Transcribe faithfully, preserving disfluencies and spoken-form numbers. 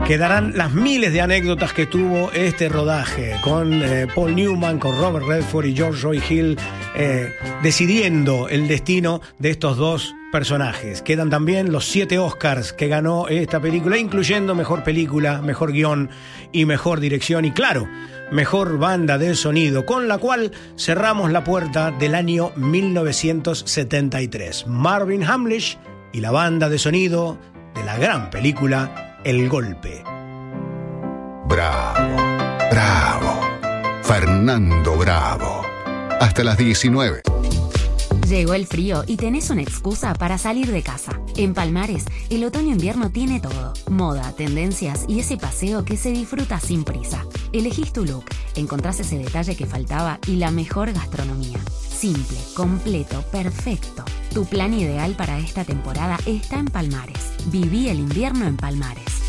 Quedarán las miles de anécdotas que tuvo este rodaje con eh, Paul Newman, con Robert Redford y George Roy Hill eh, decidiendo el destino de estos dos personajes. Quedan también los siete Oscars que ganó esta película, incluyendo mejor película, mejor guión y mejor dirección y, claro, mejor banda de sonido, con la cual cerramos la puerta del año mil novecientos setenta y tres. Marvin Hamlisch y la banda de sonido de la gran película El Golpe. Bravo, bravo, Fernando Bravo. Hasta las diecinueve. Llegó el frío y tenés una excusa para salir de casa. En Palmares, el otoño-invierno tiene todo. Moda, tendencias y ese paseo que se disfruta sin prisa. Elegís tu look, encontrás ese detalle que faltaba y la mejor gastronomía. Simple, completo, perfecto. Tu plan ideal para esta temporada está en Palmares. Viví el invierno en Palmares.